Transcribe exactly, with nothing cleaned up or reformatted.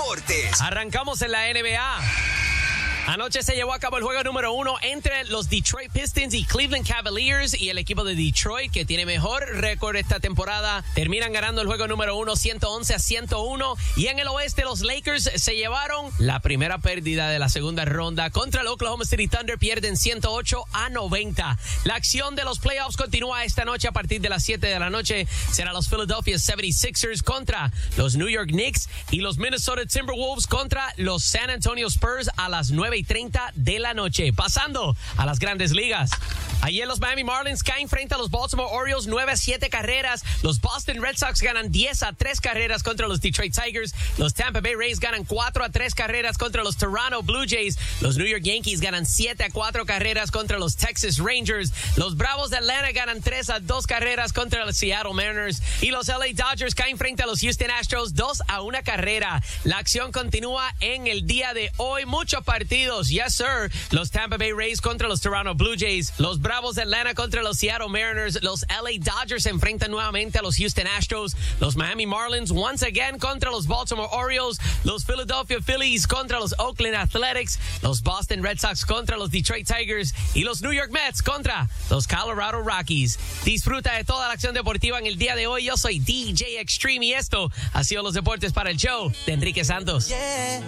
deportes. Arrancamos en la N B A. Anoche se llevó a cabo el juego número uno entre los Detroit Pistons y Cleveland Cavaliers, y el equipo de Detroit, que tiene mejor récord esta temporada, terminan ganando el juego número uno ciento once a ciento uno. Y en el oeste los Lakers se llevaron la primera pérdida de la segunda ronda contra el Oklahoma City Thunder, pierden ciento ocho a noventa. La acción de los playoffs continúa esta noche a partir de las siete de la noche. Será los Philadelphia setenta y seis ers contra los New York Knicks y los Minnesota Timberwolves contra los San Antonio Spurs a las nueve y treinta de la noche. Pasando a las grandes ligas. Ayer los Miami Marlins caen frente a los Baltimore Orioles nueve a siete carreras. Los Boston Red Sox ganan diez a tres carreras contra los Detroit Tigers. Los Tampa Bay Rays ganan cuatro a tres carreras contra los Toronto Blue Jays. Los New York Yankees ganan siete a cuatro carreras contra los Texas Rangers. Los Bravos de Atlanta ganan tres a dos carreras contra los Seattle Mariners. Y los L A Dodgers caen frente a los Houston Astros dos a una carrera. La acción continúa en el día de hoy. Muchos partidos. Yes, sir. Los Tampa Bay Rays contra los Toronto Blue Jays. Los Bravos de Atlanta contra los Seattle Mariners. Los L A Dodgers se enfrentan nuevamente a los Houston Astros. Los Miami Marlins once again contra los Baltimore Orioles. Los Philadelphia Phillies contra los Oakland Athletics. Los Boston Red Sox contra los Detroit Tigers. Y los New York Mets contra los Colorado Rockies. Disfruta de toda la acción deportiva en el día de hoy. Yo soy D J Extreme y esto ha sido los deportes para el show de Enrique Santos. Yeah.